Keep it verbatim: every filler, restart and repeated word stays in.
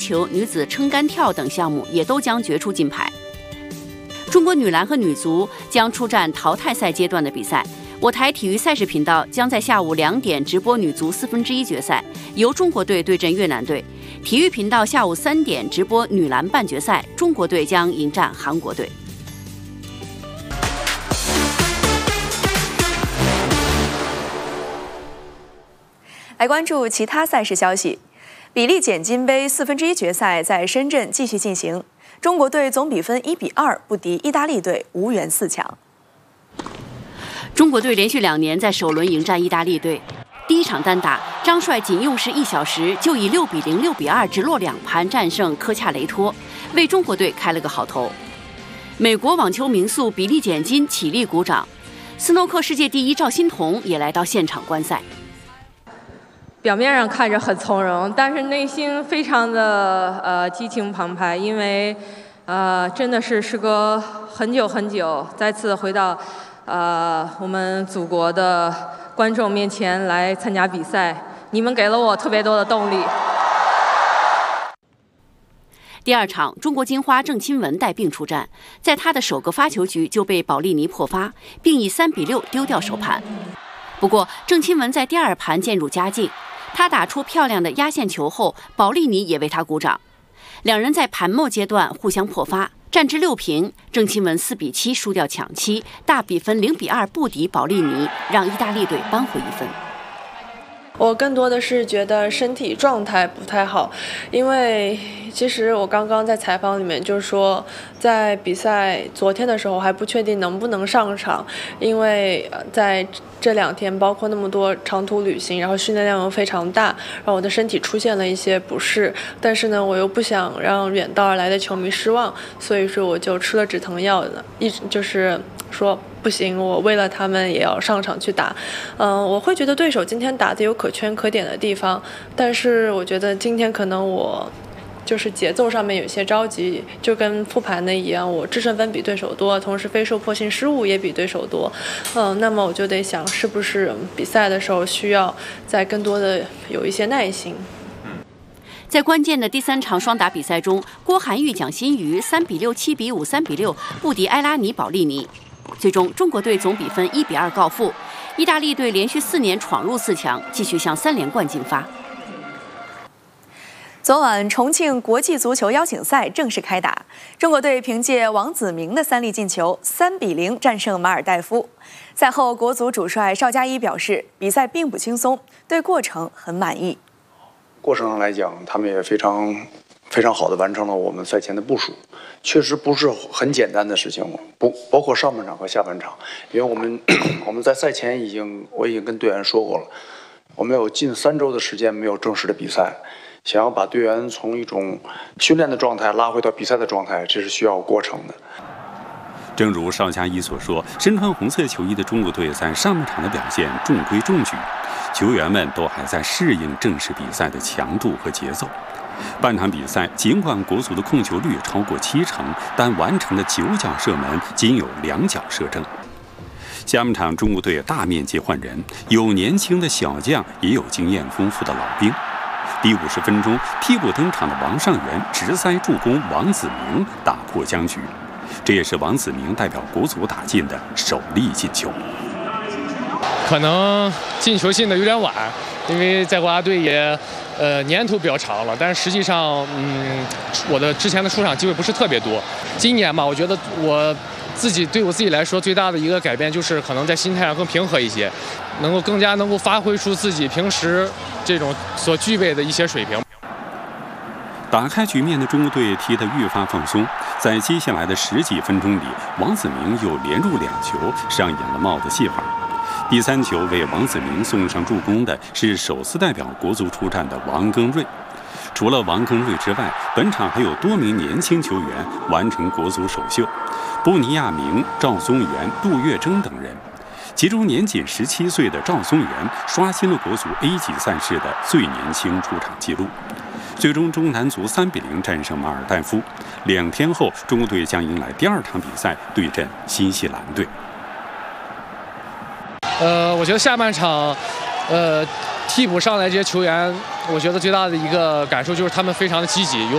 球、女子撑杆跳等项目也都将决出金牌。中国女篮和女足将出战淘汰赛阶段的比赛。我台体育赛事频道将在下午两点直播女足四分之一决赛，由中国队对阵越南队；体育频道下午三点直播女篮半决赛，中国队将迎战韩国队。 来关注其他赛事消息，比利简金杯四分之一决赛在深圳继续进行，中国队总比分一比二不敌意大利队，无缘四强。 中国队连续两年在首轮迎战意大利队，第一场单打，张帅仅用时一小时就以六比零、六比二直落两盘战胜科恰雷托，为中国队开了个好头。美国网球名宿比利简金起立鼓掌，斯诺克世界第一赵心童也来到现场观赛。 表面上看着很从容，但是内心非常的呃激情澎湃，因为呃真的是时隔很久很久，再次回到。呃，我们祖国的观众面前来参加比赛，你们给了我特别多的动力。 第二场，中国金花郑钦文带病出战，在她的首个发球局就被保利尼破发，并以三比六丢掉首盘。不过，郑钦文在第二盘渐入佳境，她打出漂亮的压线球后，保利尼也为她鼓掌。两人在盘末阶段互相破发。战至六平，郑钦文四比七输掉抢七，大比分零比二不敌保利尼，让意大利队扳回一分。 我更多的是觉得身体状态不太好，因为其实我刚刚在采访里面就说，在比赛昨天的时候还不确定能不能上场，因为在这两天包括那么多长途旅行，然后训练量又非常大，让我的身体出现了一些不适。但是呢，我又不想让远道而来的球迷失望，所以说我就吃了止疼药，一直就是说不行，我为了他们也要上场去打。嗯、呃，我会觉得对手今天打的有可圈可点的地方，但是我觉得今天可能我就是节奏上面有些着急，就跟复盘的一样，我制胜分比对手多，同时非受迫性失误也比对手多。嗯、呃，那么我就得想，是不是比赛的时候需要再更多的有一些耐心。 在关键的第三场双打比赛中，郭涵玉、蒋欣瑜三比六、七比五、三比六不敌埃拉尼、保利尼。最终，中国队总比分一比二告负。意大利队连续四年闯入四强，继续向三连冠进发。 昨晚，重庆国际足球邀请赛正式开打，中国队凭借王子铭的三粒进球，三比零战胜马尔代夫。赛后，国足主帅邵佳一表示，比赛并不轻松，对过程很满意。 过程上来讲，他们也非常非常好的完成了我们赛前的部署，确实不是很简单的事情，不包括上半场和下半场，因为我们我们在赛前已经我已经跟队员说过了，我们有近三周的时间没有正式的比赛，想要把队员从一种训练的状态拉回到比赛的状态，这是需要过程的。 正如邵佳一所说，身穿红色球衣的中国队在上半场的表现中规中矩，球员们都还在适应正式比赛的强度和节奏。半场比赛，尽管国足的控球率超过七成，但完成的九脚射门仅有两脚射正。下半场，中国队大面积换人，有年轻的小将，也有经验丰富的老兵。第五十分钟，替补登场的王上源直塞助攻王子铭，打破僵局。这也是王子铭代表国足打进的首粒进球。 可能进球进的有点晚，因为在国家队也呃年头比较长了，但是实际上，嗯，我的之前的出场机会不是特别多。今年吧，我觉得我自己对我自己来说最大的一个改变就是可能在心态上更平和一些，能够更加能够发挥出自己平时这种所具备的一些水平。 打开局面的中国队踢得愈发放松，在接下来的十几分钟里，王子铭又连入两球，上演了帽子戏法。第三球为王子铭送上助攻的是首次代表国足出战的王庚瑞。除了王庚瑞之外，本场还有多名年轻球员完成国足首秀，波尼亚明、赵松元、杜月笙等人。其中年仅十七岁的赵松元刷新了国足 A 级赛事的最年轻出场纪录。最终，中国男足三比零战胜马尔代夫。两天后，中国队将迎来第二场比赛，对阵新西兰队。 呃，我觉得下半场，呃，替补上来这些球员，我觉得最大的一个感受就是他们非常的积极，有